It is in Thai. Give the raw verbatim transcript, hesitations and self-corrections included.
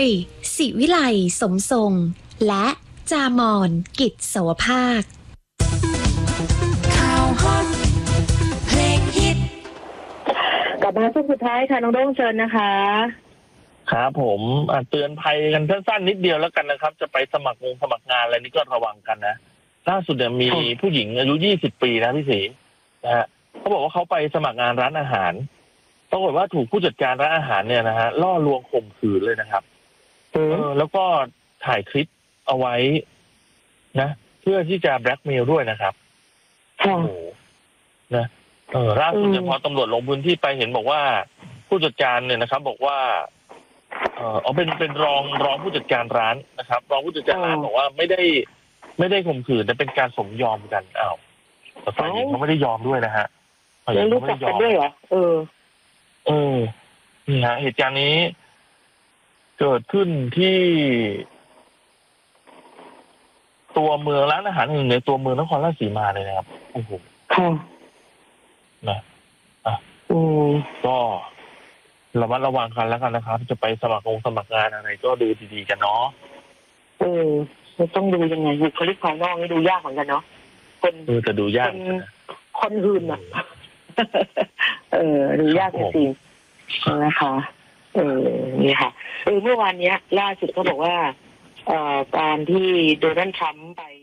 ศิวิไลสมทรงและจามอนกิจสวภาคข่าวฮอตเพลงฮิตกลับมาช่วงสุดท้ายค่ะน้องโด้งเชิญนะคะครับผมเตือนภัยกันสั้นๆนิดเดียวแล้วกันนะครับจะไปสมัครงงสมัครงานอะไรนี่ก็ระวังกันนะล่าสุดเนี่ยมีผู้หญิงอายุยี่สิบปีนะพี่ศรีนะฮะเขาบอกว่าเขาไปสมัครงานร้านอาหารปรากฏว่าถูกผู้จัดการร้านอาหารเนี่ยนะฮะล่อลวงข่มขืนเลยนะครับเออแล้วก็ถ่ายคลิปเอาไว้นะเพื่อที่จะแบล็กเมลด้วยนะครับโอ้โหนะเออล่าสุดเนี่ยพอตำรวจลงพื้นที่ไปเห็นบอกว่าผู้จัดการเนี่ยนะครับบอกว่าเออเอาเป็นเป็นรองรองผู้จัดการร้านนะครับรองผู้จัดการร้านบอกว่าไม่ได้ไม่ได้ข่มขืนแต่เป็นการสมยอมกันอ้าวแต่ฝ่ายหญิงเขาไม่ได้ยอมด้วยนะฮะฝ่ายหญิงเขาไม่ได้ยอมด้วยเหรอเออเออนี่ฮะเหตุการณ์นี้เกิดขึ้นที่ตัวเมืองร้านอาหารหนึ่งในตัวเมืองนครราชสีมาเลยนะครับโอ้โหค่ะนะอ่ะอืมก็ระมัดระวังกันแล้วกันนะครับจะไปสมัครงสมัครงานอะไรก็ดูดีๆกันเนาะเออจะต้องดูยังไงบุคลิกภายนอกนี่ดูยากเหมือนกันเนาะคนเออจะดูยากคนหื่นอ่ะเออดูยากจริงๆนะคะเออนี่ค่ะเออเมื่อวานเนี้ยล่าสุดเขาบอกว่าเอ่อการที่โดนัลด์ทรัมป์ไป